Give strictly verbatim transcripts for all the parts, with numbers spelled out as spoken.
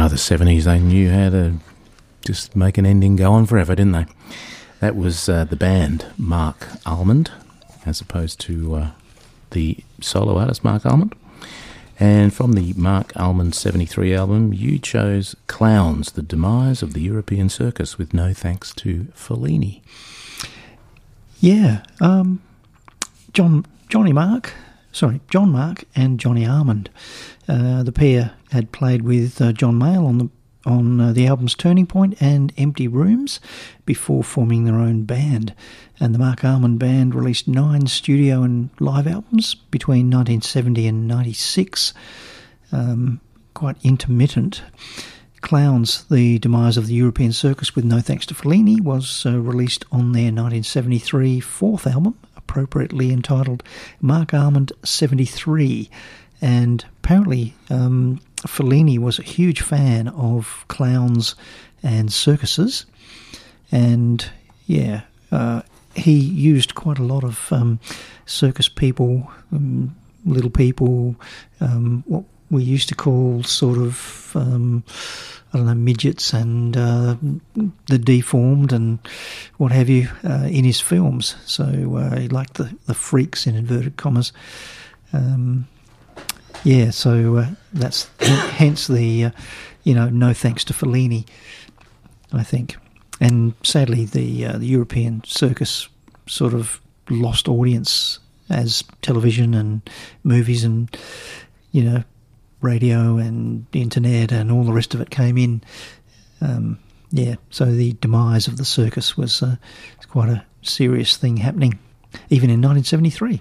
Ah, the seventies, they knew how to just make an ending go on forever, didn't they? That was uh, the band Mark Almond, as opposed to uh, the solo artist Mark Almond. And from the Mark Almond seventy-three album, you chose Clowns, the Demise of the European Circus, with no thanks to Fellini. Yeah, um, John Johnny Mark, sorry, John Mark and Johnny Armand. Uh, the pair had played with uh, John Mayall on the on uh, the albums Turning Point and Empty Rooms before forming their own band. And the Mark Almond Band released nine studio and live albums between nineteen seventy and ninety-six, um, quite intermittent. Clowns, the Demise of the European Circus with no thanks to Fellini, was uh, released on their nineteen seventy-three fourth album, appropriately entitled Mark Almond seventy-three. And apparently um, Fellini was a huge fan of clowns and circuses. And, yeah, uh, he used quite a lot of um, circus people, um, little people, um, what we used to call sort of, um, I don't know, midgets and uh, the deformed and what have you uh, in his films. So uh, he liked the, the freaks, in inverted commas. Um Yeah, so uh, that's hence the, uh, you know, no thanks to Fellini, I think. And sadly, the uh, the European Circus sort of lost audience as television and movies and, you know, radio and internet and all the rest of it came in. Um, yeah, so the demise of the circus was uh, quite a serious thing happening, even in nineteen seventy-three.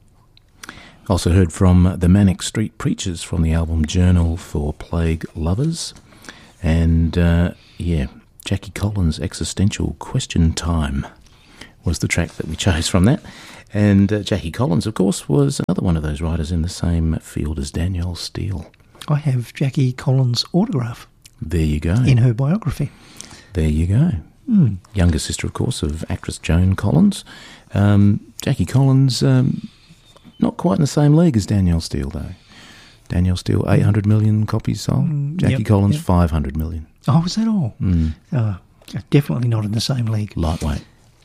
Also heard from the Manic Street Preachers from the album Journal for Plague Lovers. And, uh, yeah, Jackie Collins' Existential Question Time was the track that we chose from that. And uh, Jackie Collins, of course, was another one of those writers in the same field as Danielle Steele. I have Jackie Collins' autograph. There you go. In her biography. There you go. Mm. Younger sister, of course, of actress Joan Collins. Um, Jackie Collins... Um, Not quite in the same league as Danielle Steele, though. Danielle Steele, eight hundred million copies sold. Mm, Jackie yep, Collins, yep. five hundred million. Oh, was that all? Mm. Uh, definitely not in the same league. Lightweight.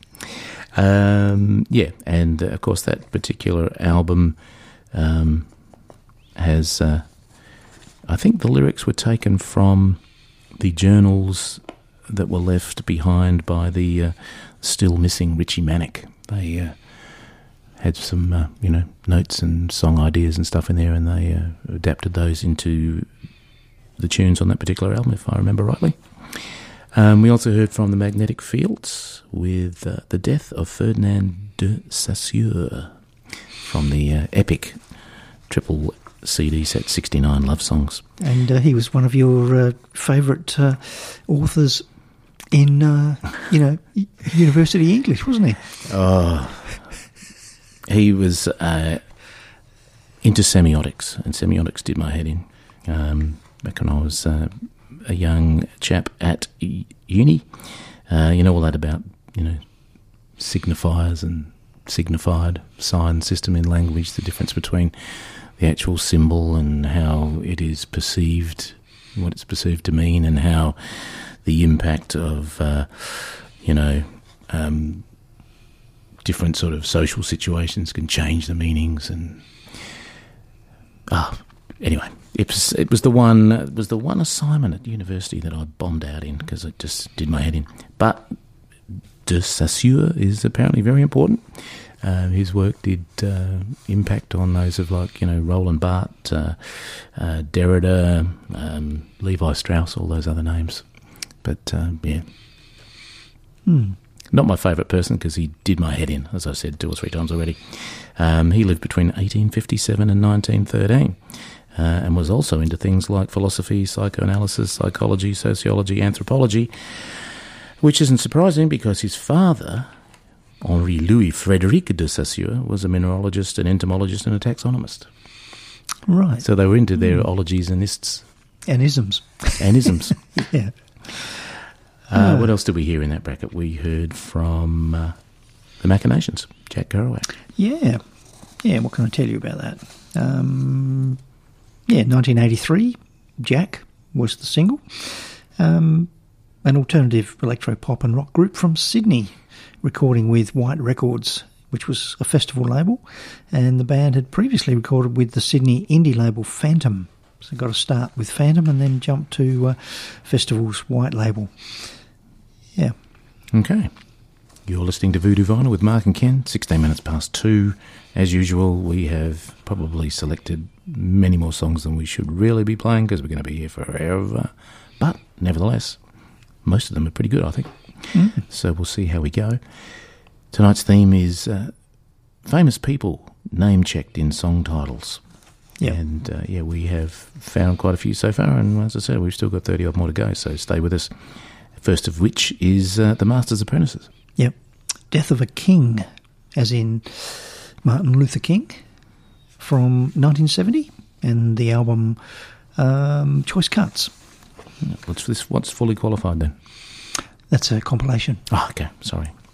Um, yeah, and, uh, of course, that particular album um, has... Uh, I think the lyrics were taken from the journals that were left behind by the uh, still missing Richie Manick. They... Uh, had some, uh, you know, notes and song ideas and stuff in there, and they uh, adapted those into the tunes on that particular album, if I remember rightly. Um, we also heard from the Magnetic Fields with uh, The Death of Ferdinand de Saussure from the uh, epic triple C D set sixty-nine love songs. And uh, he was one of your uh, favourite uh, authors in, uh, you know, university English, wasn't he? Oh... He was uh, into semiotics, and semiotics did my head in. Um, back when I was uh, a young chap at uni, uh, you know all that about, you know, signifiers and signified sign system in language, the difference between the actual symbol and how it is perceived, what it's perceived to mean, and how the impact of, uh, you know, um, different sort of social situations can change the meanings. And ah, anyway, it was it was the one it was the one assignment at university that I bombed out in because it just did my head in. But de Saussure is apparently very important. Uh, his work did uh, impact on those of, like, you know, Roland Barthes, uh, uh, Derrida, um, Levi Strauss, all those other names. But uh, yeah. Hmm. Not my favourite person because he did my head in, as I said two or three times already. Um, he lived between eighteen fifty-seven and nineteen thirteen uh, and was also into things like philosophy, psychoanalysis, psychology, sociology, anthropology, which isn't surprising because his father, Henri Louis Frédéric de Saussure, was a mineralogist, an entomologist and a taxonomist. Right. So they were into their mm. ologies and ists. And isms. And isms. Yeah. Uh, what else did we hear in that bracket? We heard from uh, the Machinations, Jack Kerouac. Yeah. Yeah, what can I tell you about that? Um, yeah, nineteen eighty-three, Jack was the single. Um, an alternative electro-pop and rock group from Sydney, recording with White Records, which was a festival label, and the band had previously recorded with the Sydney indie label Phantom. So got to start with Phantom and then jump to uh, Festival's White label. Yeah. Okay. You're listening to Voodoo Vinyl with Mark and Ken, sixteen minutes past two. As usual, we have probably selected many more songs than we should really be playing because we're going to be here forever. But nevertheless, most of them are pretty good, I think. Mm. So we'll see how we go. Tonight's theme is uh, famous people name-checked in song titles. Yeah. And, uh, yeah, we have found quite a few so far, and as I said, we've still got thirty-odd more to go, so stay with us. First of which is uh, The Master's Apprentices. Yep. Death of a King, as in Martin Luther King, from nineteen seventy, and the album um, Choice Cuts. What's this? What's fully qualified then? That's a compilation. Oh, okay. Sorry.